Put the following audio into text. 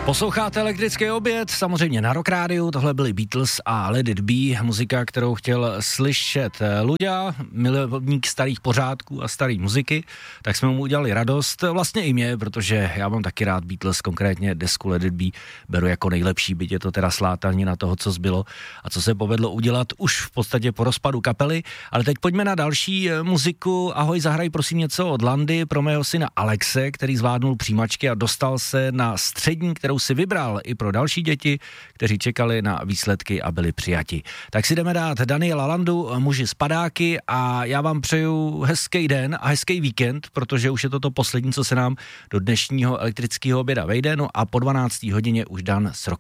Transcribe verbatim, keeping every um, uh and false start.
Posloucháte Elektrický oběd, samozřejmě na Rock Rádiu, tohle byli Beatles a Let It Be, muzika, kterou chtěl slyšet Luďa, milovník starých pořádků a staré muziky, tak jsme mu udělali radost, vlastně i mě, protože já mám taky rád Beatles, konkrétně desku Let It Be, beru jako nejlepší, byť je to teda slátanina toho, co zbylo a co se povedlo udělat už v podstatě po rozpadu kapely, ale teď pojďme na další muziku. Ahoj, zahraj prosím něco od Landy pro mého syna Alexe, který zvládnul přijímačky a dostal se na střední, kterou si vybral i pro další děti, kteří čekali na výsledky a byli přijati. Tak si jdeme dát Daniela Landu, Muži z padáky, a já vám přeju hezký den a hezký víkend, protože už je to to poslední, co se nám do dnešního elektrického oběda vejde, no a po dvanácté hodině už Dan s Rock